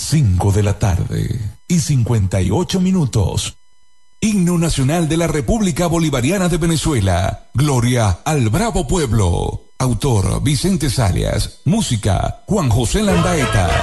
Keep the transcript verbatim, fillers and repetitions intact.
cinco de la tarde y cincuenta y ocho minutos. Himno Nacional de la República Bolivariana de Venezuela. Gloria al bravo pueblo. Autor Vicente Salias. Música Juan José Landaeta.